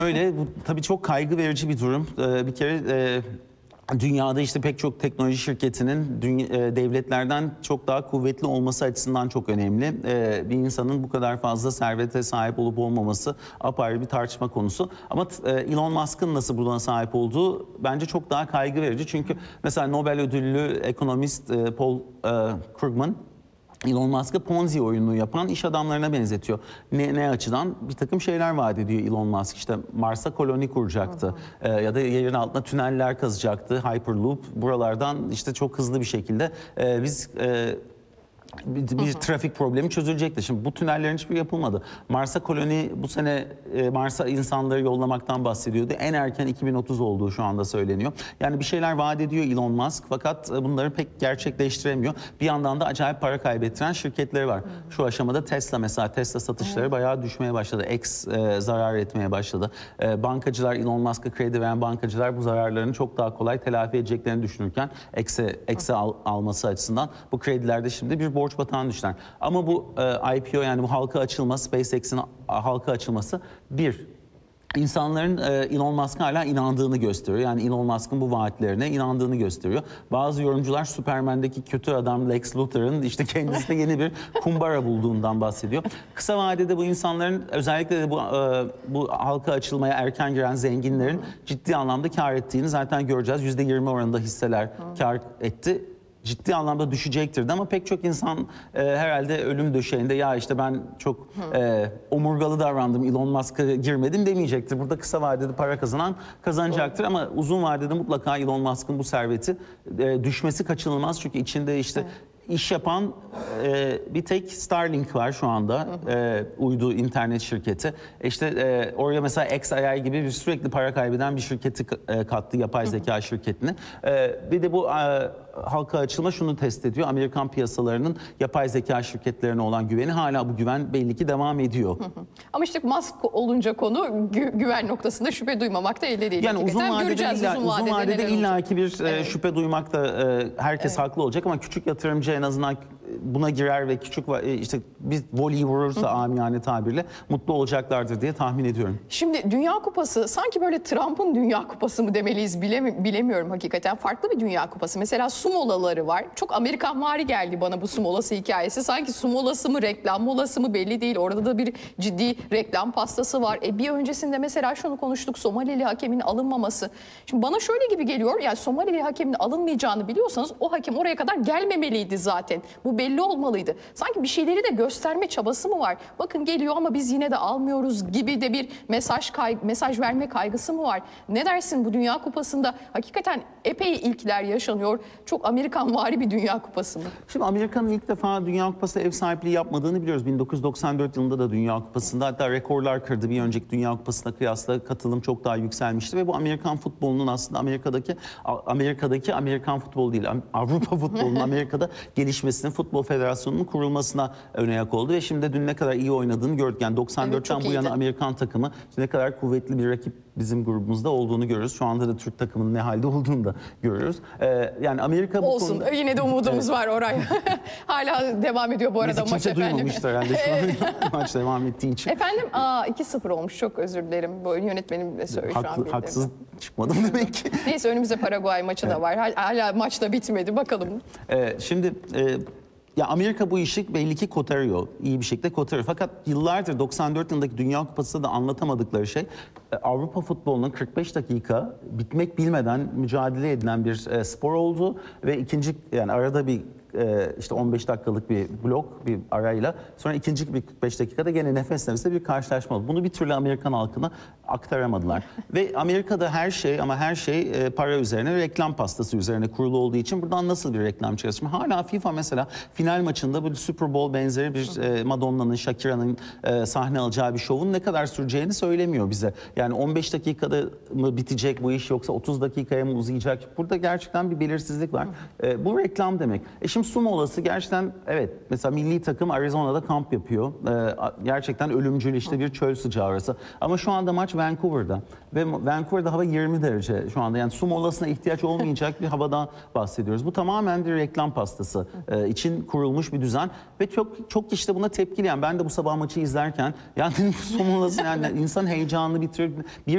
Öyle, bu tabii çok kaygı verici bir durum. Bir kere dünyada işte pek çok teknoloji şirketinin devletlerden çok daha kuvvetli olması açısından çok önemli. Bir insanın bu kadar fazla servete sahip olup olmaması apayrı bir tartışma konusu. Ama Elon Musk'ın nasıl buna sahip olduğu bence çok daha kaygı verici. Çünkü mesela Nobel ödüllü ekonomist Paul Krugman, Elon Musk'ı Ponzi oyununu yapan iş adamlarına benzetiyor. Ne açıdan? Bir takım şeyler vaat ediyor Elon Musk. İşte Mars'a koloni kuracaktı. Ya da yerin altına tüneller kazacaktı. Hyperloop. Buralardan işte çok hızlı bir şekilde bir trafik problemi çözülecekti. Şimdi bu tünellerin hiçbiri yapılmadı. Mars'a koloni bu sene Mars'a insanları yollamaktan bahsediyordu. En erken 2030 olduğu şu anda söyleniyor. Yani bir şeyler vaat ediyor Elon Musk fakat bunları pek gerçekleştiremiyor. Bir yandan da acayip para kaybettiren şirketleri var. Şu aşamada Tesla mesela, Tesla satışları bayağı düşmeye başladı. Zarar etmeye başladı. Bankacılar, Elon Musk'a kredi veren bankacılar bu zararlarını çok daha kolay telafi edeceklerini düşünürken alması açısından bu kredilerde şimdi bir borç batağına düşler. Ama bu IPO, yani bu halka açılma, SpaceX'in halka açılması İnsanların Elon Musk'a hala inandığını gösteriyor. Yani Elon Musk'ın bu vaatlerine inandığını gösteriyor. Bazı yorumcular Superman'deki kötü adam Lex Luthor'ın işte kendisine yeni bir kumbara bulduğundan bahsediyor. Kısa vadede bu insanların, özellikle de bu halka açılmaya erken giren zenginlerin ciddi anlamda kar ettiğini zaten göreceğiz. %20 oranında hisseler kar etti. Ciddi anlamda düşecektir ama pek çok insan herhalde ölüm döşeğinde ya işte ben çok omurgalı davrandım, Elon Musk'a girmedim demeyecektir. Burada kısa vadede para kazanacaktır ama uzun vadede mutlaka Elon Musk'ın bu serveti düşmesi kaçınılmaz. Çünkü içinde işte iş yapan bir tek Starlink var şu anda, uydu internet şirketi. İşte oraya mesela xAI gibi bir sürekli para kaybeden bir şirketi kattı, yapay zeka şirketini. Bir de bu halka açılma şunu test ediyor: Amerikan piyasalarının yapay zeka şirketlerine olan güveni, hala bu güven belli ki devam ediyor. Ama işte Musk olunca konu güven noktasında şüphe duymamak da elde değil. Yani uzun vadede illaki bir şüphe duymak da herkes haklı olacak ama küçük yatırımcı en azından buna girer ve küçük işte bir voleyi vurursa amiyane tabirle mutlu olacaklardır diye tahmin ediyorum. Şimdi Dünya Kupası sanki böyle Trump'ın Dünya Kupası mı demeliyiz bilemiyorum hakikaten. Farklı bir Dünya Kupası. Mesela su molaları var. Çok Amerikanvari geldi bana bu su molası hikayesi. Sanki su molası mı, reklam molası mı belli değil. Orada da bir ciddi reklam pastası var. Bir öncesinde mesela şunu konuştuk: Somalili hakemin alınmaması. Şimdi bana şöyle gibi geliyor, yani Somalili hakemin alınmayacağını biliyorsanız o hakem oraya kadar gelmemeliydi zaten. Bu belli olmalıydı. Sanki bir şeyleri de gösterme çabası mı var? Bakın geliyor ama biz yine de almıyoruz gibi de bir mesaj verme kaygısı mı var? Ne dersin, bu Dünya Kupası'nda hakikaten epey ilkler yaşanıyor. Çok Amerikanvari bir Dünya Kupası mı? Şimdi Amerika'nın ilk defa Dünya Kupası ev sahipliği yapmadığını biliyoruz. 1994 yılında da Dünya Kupası'nda hatta rekorlar kırdı. Bir önceki Dünya Kupası'na kıyasla katılım çok daha yükselmişti ve bu Amerikan futbolunun aslında Amerika'daki Amerikan futbolu değil, Avrupa futbolunun Amerika'da gelişmesinin, Futbol Federasyonu'nun kurulmasına ön ayak oldu ve şimdi dün ne kadar iyi oynadığını gördük. Yani 94'ten bu yana Amerikan takımı ne kadar kuvvetli bir rakip bizim grubumuzda olduğunu görüyoruz. Şu anda da Türk takımının ne halde olduğunu da görüyoruz. Yani Amerika bu olsun konuda, yine de umudumuz var Oray. Hala devam ediyor bu arada maç efendim. Duymamıştır herhalde şu an maç devam ettiği için. Efendim 2-0 olmuş, çok özür dilerim. Bu yönetmenim de söylüyor şu an. Haksız çıkmadım demek ki. Neyse, önümüzde Paraguay maçı da var. Hala maç da bitmedi, bakalım. Şimdi ya Amerika bu işi belli ki kotarıyor. İyi bir şekilde kotarıyor. Fakat yıllardır 94 yılındaki Dünya Kupası'nda da anlatamadıkları şey, Avrupa futbolunun 45 dakika bitmek bilmeden mücadele edilen bir spor oldu ve yani arada bir işte 15 dakikalık bir blok, bir arayla sonra ikinci bir 45 dakikada gene nefes nefese bir karşılaşma oldu. Bunu bir türlü Amerikan halkına aktaramadılar. Ve Amerika'da her şey para üzerine, reklam pastası üzerine kurulu olduğu için buradan nasıl bir reklam çıkar? Hala FIFA mesela final maçında bu Super Bowl benzeri bir Madonna'nın, Shakira'nın sahne alacağı bir şovun ne kadar süreceğini söylemiyor bize. Yani 15 dakikada mı bitecek bu iş yoksa 30 dakikaya mı uzayacak? Burada gerçekten bir belirsizlik var. Bu reklam demek. Şimdi su molası gerçekten, evet, mesela milli takım Arizona'da kamp yapıyor. Gerçekten ölümcül işte bir çöl sıcağı orası. Ama şu anda maç Vancouver'da ve Vancouver'da hava 20 derece şu anda. Yani su molasına ihtiyaç olmayacak bir havadan bahsediyoruz. Bu tamamen bir reklam pastası için kurulmuş bir düzen ve çok kişi de buna tepkili. Yani ben de bu sabah maçı izlerken yani su molası, yani insan heyecanını bitirir.